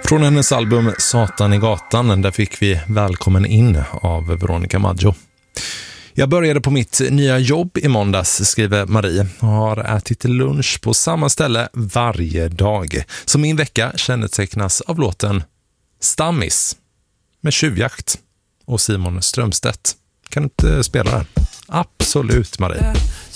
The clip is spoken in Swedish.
Från hennes album Satan i gatan, där fick vi Välkommen in av Veronica Maggio. Jag började på mitt nya jobb i måndags, skriver Marie, och har ätit lunch på samma ställe varje dag. Så min vecka kännetecknas av låten Stammis med Tjuvjakt och Simon Strömstedt. Kan du inte spela den? Absolut, Marie.